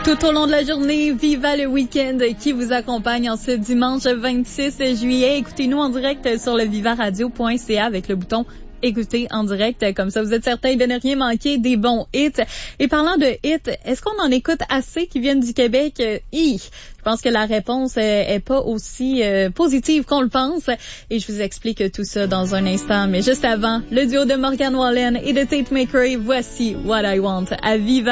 Tout au long de la journée, Viva le week-end qui vous accompagne en ce dimanche 26 juillet. Écoutez-nous en direct sur le vivaradio.ca avec le bouton écouter en direct. Comme ça, vous êtes certain de ne rien manquer des bons hits. Et parlant de hits, est-ce qu'on en écoute assez qui viennent du Québec? Je pense que la réponse est pas aussi positive qu'on le pense. Et je vous explique tout ça dans un instant. Mais juste avant, le duo de Morgan Wallen et de Tate McRae, voici What I Want à Viva.